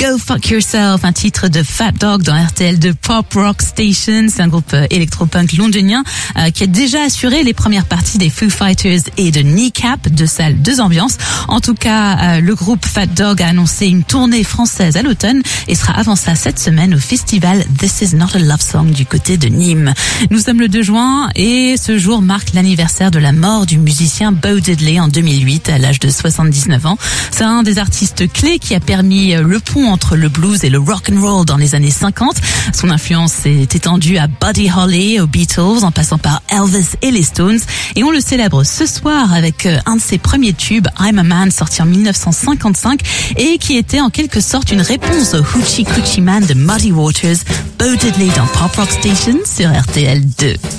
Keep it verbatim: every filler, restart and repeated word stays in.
Go Fuck Yourself, un titre de Fat Dog dans R T L deux Pop Rock Station. C'est un groupe euh, électropunk londonien euh, qui a déjà assuré les premières parties des Foo Fighters et de Kneecap, deux salles, deux ambiances. En tout cas, euh, le groupe Fat Dog a annoncé une tournée française à l'automne et sera avant ça cette semaine au festival This Is Not a Love Song du côté de Nîmes. Nous sommes le deux juin et ce jour marque l'anniversaire de la mort du musicien Bo Diddley en deux mille huit à l'âge de soixante-dix-neuf ans. C'est un des artistes clés qui a permis le pont entre le blues et le rock and roll dans les années cinquante. Son influence s'est étendue à Buddy Holly, aux Beatles, en passant par Elvis et les Stones. Et on le célèbre ce soir avec un de ses premiers tubes, I'm a Man, sorti en mille neuf cent cinquante-cinq et qui était en quelque sorte une réponse au Hoochie Coochie Man de Muddy Waters. Bo Diddley dans Pop Rock Station sur R T L deux.